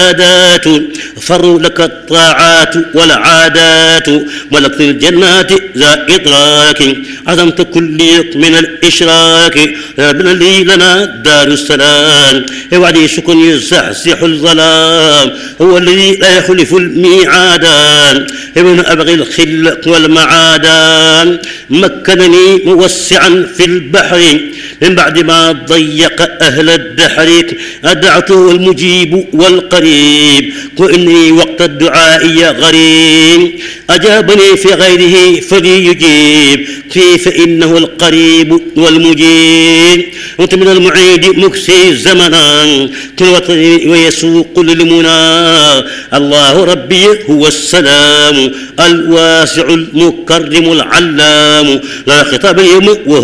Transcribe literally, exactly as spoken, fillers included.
العادات فر لك الطاعات والعادات ملكت الجنات ذا إدراك عظمت كل من الإشراك ربنا لي لنا دار السلام وعدي شكر يزحزح الظلام هو الذي لا يخلف الميعاد ابن أبغي الخل والمعاد مكنني موسعا في البحر من بعد ما ضيق أهل الدحر أدعته المجيب والقريب وإني وقت الدعاء غريب أجابني في غيره فليجيب فيه فإنه القريب والمجيب وأنت من المعيد مكسي زمنا كل وطني ويسوق للمنى الله ربي هو السلام الواسع المكرم العلام لا خطاب اليوم